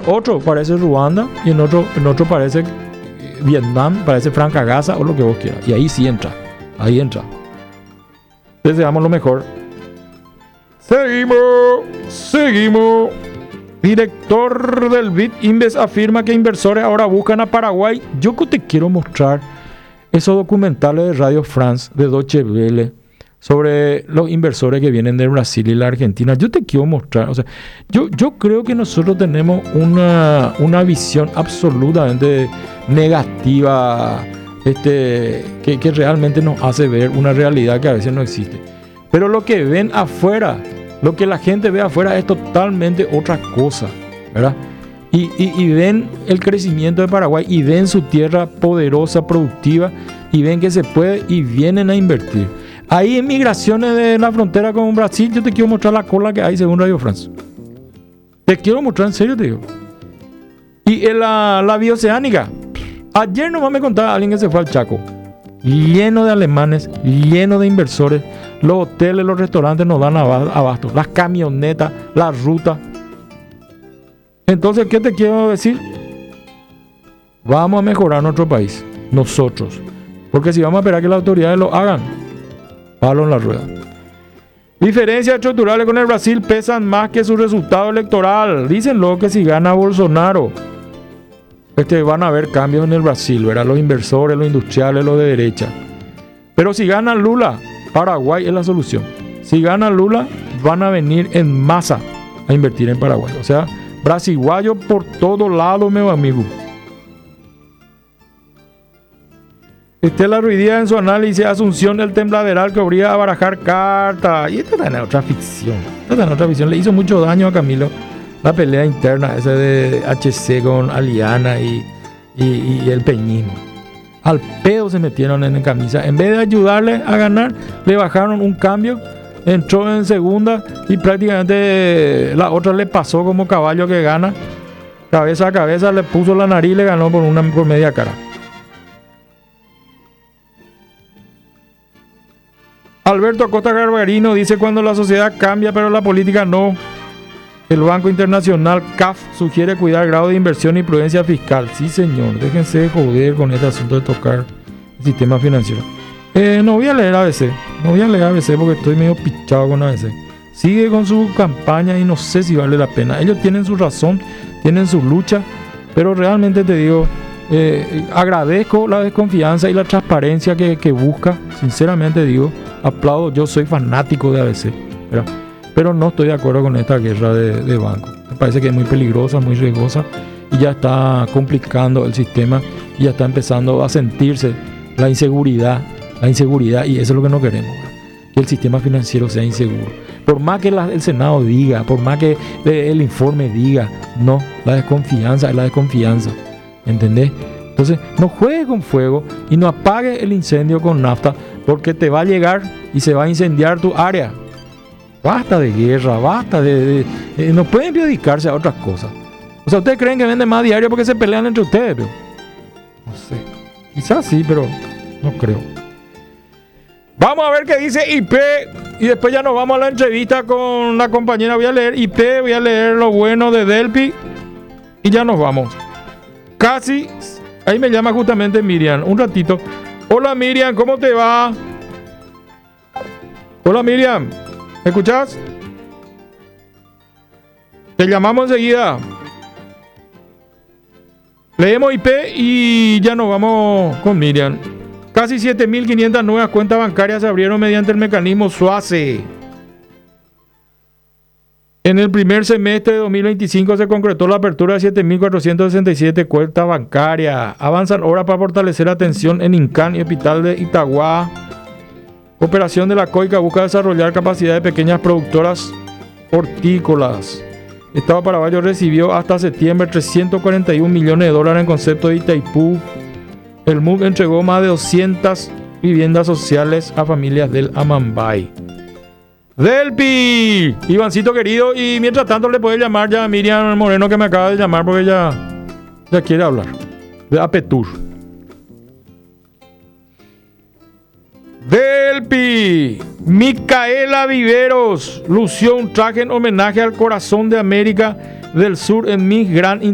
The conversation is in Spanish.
otro parece Ruanda y en otro parece Vietnam, parece Francagasa o lo que vos quieras. Y ahí sí entra. Ahí entra. Deseamos lo mejor. Seguimos. Director del BitInvest afirma que inversores ahora buscan a Paraguay. Yo te quiero mostrar esos documentales de Radio France, de Deutsche Welle, sobre los inversores que vienen de Brasil y la Argentina. Yo te quiero mostrar. O sea, yo creo que nosotros tenemos una visión absolutamente negativa, que realmente nos hace ver una realidad que a veces no existe. Pero lo que ven afuera, lo que la gente ve afuera es totalmente otra cosa, ¿verdad? Y ven el crecimiento de Paraguay y ven su tierra poderosa, productiva, y ven que se puede y vienen a invertir. Ahí en migraciones de la frontera con Brasil, yo te quiero mostrar la cola que hay según Radio France. Te quiero mostrar, en serio te digo. Y en la bioceánica. Ayer nomás me contaba alguien que se fue al Chaco, lleno de alemanes, lleno de inversores. Los hoteles, los restaurantes nos dan abasto, las camionetas, las rutas. Entonces, ¿qué te quiero decir? Vamos a mejorar nuestro país, nosotros. Porque si vamos a esperar que las autoridades lo hagan, palo en la rueda. Diferencias estructurales con el Brasil pesan más que su resultado electoral. Dicen luego que si gana Bolsonaro, van a haber cambios en el Brasil, ¿verdad? Los inversores, los industriales, los de derecha. Pero si gana Lula, Paraguay es la solución. Si gana Lula, van a venir en masa a invertir en Paraguay. O sea, brasiguayo por todo lado, meu amigo. Estela Ruidía en su análisis, Asunción el tembladeral que obliga a barajar cartas. Y esta está en otra ficción. Le hizo mucho daño a Camilo la pelea interna esa de HC con Aliana y el peñismo. Al pedo se metieron en camisa. En vez de ayudarle a ganar, le bajaron un cambio. Entró en segunda y prácticamente la otra le pasó como caballo que gana. Cabeza a cabeza le puso la nariz y le ganó por media cara. Alberto Acosta Garbarino dice: cuando la sociedad cambia pero la política no. El Banco Internacional CAF sugiere cuidar grado de inversión y prudencia fiscal. Sí, señor, déjense de joder con este asunto de tocar el sistema financiero. No voy a leer ABC porque estoy medio pichado con ABC. Sigue con su campaña y no sé si vale la pena. Ellos tienen su razón, tienen su lucha, pero realmente te digo, agradezco la desconfianza y la transparencia que busca. Sinceramente digo, aplaudo, yo soy fanático de ABC, ¿verdad? Pero no estoy de acuerdo con esta guerra de banco. Me parece que es muy peligrosa, muy riesgosa y ya está complicando el sistema y ya está empezando a sentirse la inseguridad y eso es lo que no queremos, ¿verdad? Que el sistema financiero sea inseguro. Por más que el Senado diga, por más que el informe diga, no, la desconfianza es la desconfianza, ¿entendés? Entonces, no juegue con fuego y no apague el incendio con nafta porque te va a llegar y se va a incendiar tu área. Basta de guerra, basta no pueden dedicarse a otras cosas. O sea, ¿ustedes creen que venden más diario porque se pelean entre ustedes? Pero no sé. Quizás sí, pero no creo. Vamos a ver qué dice IP y después ya nos vamos a la entrevista con la compañera. Voy a leer IP, voy a leer lo bueno de Delpi y ya nos vamos. Casi, ahí me llama justamente Miriam, un ratito. Hola Miriam, ¿cómo te va? Hola Miriam, ¿me escuchás? Te llamamos enseguida. Leemos IP y ya nos vamos con Miriam. Casi 7.500 nuevas cuentas bancarias se abrieron mediante el mecanismo SUACE. En el primer semestre de 2025 se concretó la apertura de 7.467 cuentas bancarias. Avanzan horas para fortalecer atención en INCAN y Hospital de Itagua. Operación de la COICA busca desarrollar capacidad de pequeñas productoras hortícolas. Estado paraguayo recibió hasta septiembre 341 millones de dólares en concepto de Itaipú. El MUC entregó más de 200 viviendas sociales a familias del Amambay. Delpi, Ivancito querido, y mientras tanto le puede llamar ya a Miriam Moreno que me acaba de llamar porque ya quiere hablar de Apetur. Delpi, Micaela Viveros lució un traje en homenaje al corazón de América del Sur en Miss Grand